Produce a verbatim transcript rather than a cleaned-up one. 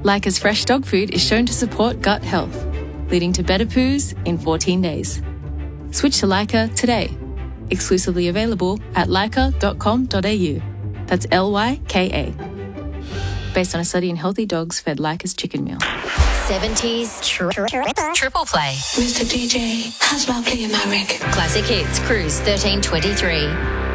Lyca's fresh dog food is shown to support gut health, leading to better poos in fourteen days. Switch to Lyca today. Exclusively available at lyca dot com dot a u. That's L Y K A. Based on a study in healthy dogs fed Lyca's chicken meal. seventies tri- tri- triple play. Mister D J, how's about playing my record? Classic hits, Cruise thirteen twenty-three.